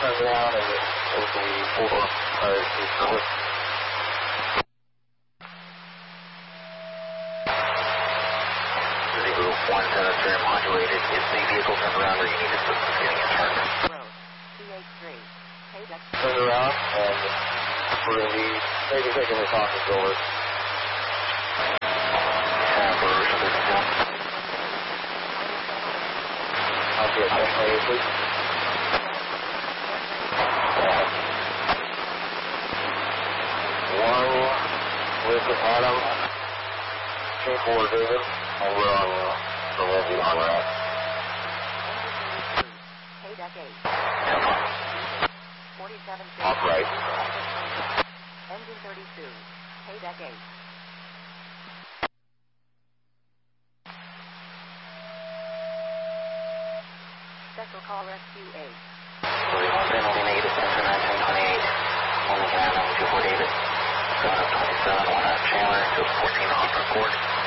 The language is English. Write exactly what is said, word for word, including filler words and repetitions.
turn down and it will be four, or it's quick. Zero one seven three modulated. Is the vehicle turned around or you need assistance getting it turned? Road, C H three. Turn around and we're going to be maybe taking this hostage over. I'll get that for you, please. One with Adam, two four David, over on the Lindsay on that. Off right. Engine thirty-two, K deck eight. Special call rescue eight. forty-one, penalty negative, center nineteen twenty-eight. One can have two four David. seven twenty-seven, one out Chandler, two fourteen on record.